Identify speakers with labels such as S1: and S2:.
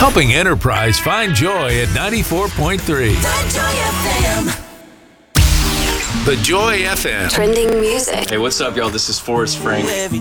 S1: Helping Enterprise find joy at 94.3. The Joy FM.
S2: Trending music.
S3: Hey, what's up, y'all? This is Forrest Frank.